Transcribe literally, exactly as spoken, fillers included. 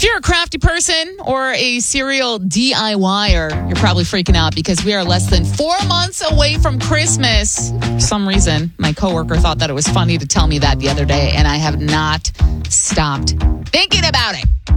If you're a crafty person or a serial D I Y er, you're probably freaking out because we are less than four months away from Christmas. For some reason, my coworker thought that it was funny to tell me that the other day, and I have not stopped thinking about it.